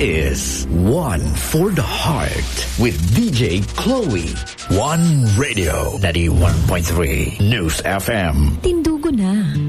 is One for the Heart with DJ Chloe. One Radio 91.3 News FM. Tindugo na.